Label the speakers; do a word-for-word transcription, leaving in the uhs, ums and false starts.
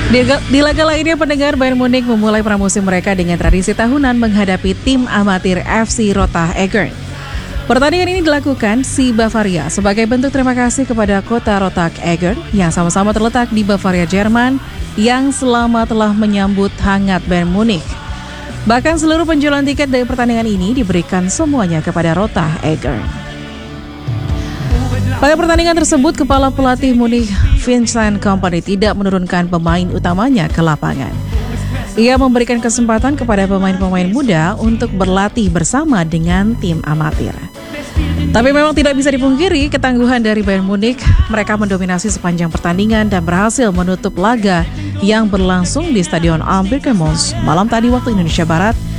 Speaker 1: Di, di laga lainnya, pendengar, Bayern Munich memulai pramusim mereka dengan tradisi tahunan menghadapi tim amatir F C Rotterdam Egern. Pertandingan ini dilakukan si Bavaria sebagai bentuk terima kasih kepada kota Rotterdam Egern yang sama-sama terletak di Bavaria, Jerman, yang selama telah menyambut hangat Bayern Munich. Bahkan seluruh penjualan tiket dari pertandingan ini diberikan semuanya kepada Rotterdam Egern. Pada pertandingan tersebut, kepala pelatih Munich Vincent Kompany tidak menurunkan pemain utamanya ke lapangan. Ia memberikan kesempatan kepada pemain-pemain muda untuk berlatih bersama dengan tim amatir. Tapi memang tidak bisa dipungkiri ketangguhan dari Bayern Munich. Mereka mendominasi sepanjang pertandingan dan berhasil menutup laga yang berlangsung di Stadion Am Birkenmons malam tadi waktu Indonesia Barat